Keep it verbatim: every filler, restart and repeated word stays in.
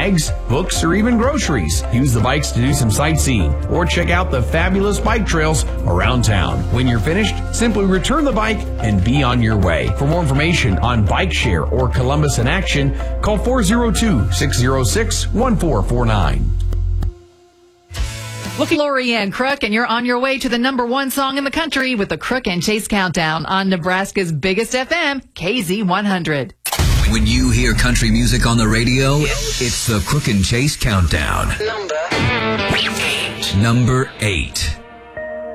bags, books, or even groceries. Use the bikes to do some sightseeing or check out the fabulous bike trails around town. When you're finished, simply return the bike and be on your way. For more information on Bike Share or Columbus in Action, call four oh two, six oh six, one four four nine. Looking Lori and Crook, and you're on your way to the number one song in the country with the Crook and Chase Countdown on Nebraska's biggest F M, K Z one hundred. When you hear country music on the radio, it's the Crook and Chase Countdown. Number eight. Number eight.